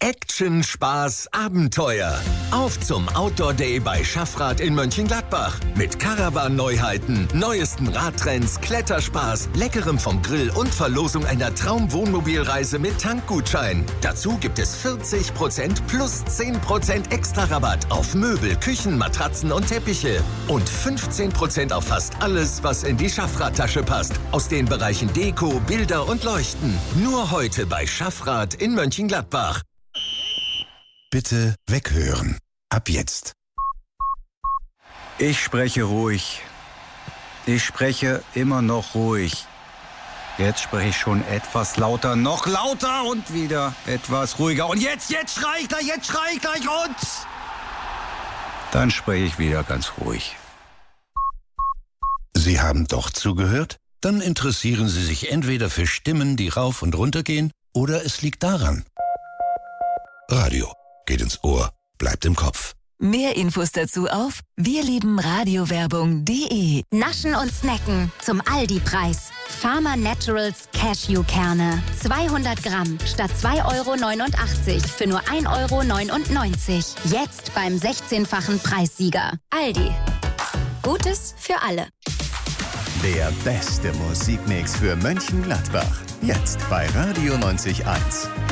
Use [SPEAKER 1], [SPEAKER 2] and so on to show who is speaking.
[SPEAKER 1] Action, Spaß, Abenteuer. Auf zum Outdoor Day bei Schaffrath in Mönchengladbach. Mit Caravan-Neuheiten, neuesten Radtrends, Kletterspaß, Leckerem vom Grill und Verlosung einer Traum-Wohnmobilreise mit Tankgutschein. Dazu gibt es 40% plus 10% Extra-Rabatt auf Möbel, Küchen, Matratzen und Teppiche. Und 15% auf fast alles, was in die Schaffrath-Tasche passt. Aus den Bereichen Deko, Bilder und Leuchten. Nur heute bei Schaffrath in Mönchengladbach.
[SPEAKER 2] Bitte weghören. Ab jetzt.
[SPEAKER 3] Ich spreche ruhig. Ich spreche immer noch ruhig. Jetzt spreche ich schon etwas lauter, noch lauter und wieder etwas ruhiger. Und jetzt schrei ich gleich und dann spreche ich wieder ganz ruhig.
[SPEAKER 2] Sie haben doch zugehört? Dann interessieren Sie sich entweder für Stimmen, die rauf und runter gehen, oder es liegt daran. Radio. Geht ins Ohr, bleibt im Kopf.
[SPEAKER 4] Mehr Infos dazu auf wirliebenradiowerbung.de.
[SPEAKER 5] Naschen und snacken zum Aldi-Preis. Farmer Naturals Cashewkerne. 200 Gramm statt 2,89 € für nur 1,99 €. Jetzt beim 16-fachen Preissieger. Aldi. Gutes für alle.
[SPEAKER 6] Der beste Musikmix für Mönchengladbach. Jetzt bei Radio 90.1.